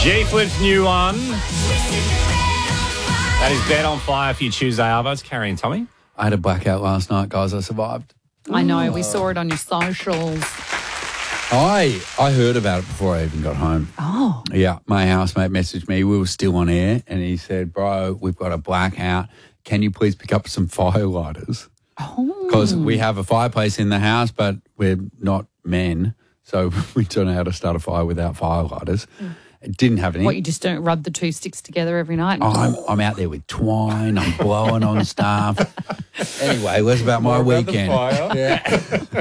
G Flip's new one. That is Bed on Fire for your Tuesday Arvos. Carrie and Tommy. I had a blackout last night, guys. I survived. I know. We saw it on your socials. I heard about it before I even got home. Oh. Yeah, my housemate messaged me. We were still on air, and he said, bro, we've got a blackout. Can you please pick up some firelighters? Oh. Because we have a fireplace in the house, but we're not men, so we don't know how to start a fire without firelighters. It didn't have any. What, you just don't rub the two sticks together every night? I'm out there with twine. I'm blowing on stuff. Anyway, what's about my weekend? Fire. Yeah.